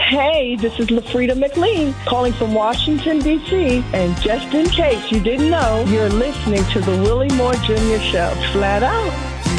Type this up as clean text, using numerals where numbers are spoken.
Hey, this is LaFrida McLean calling from Washington, D.C. And just in case you didn't know, you're listening to the Willie Moore Jr. Show. Flat out.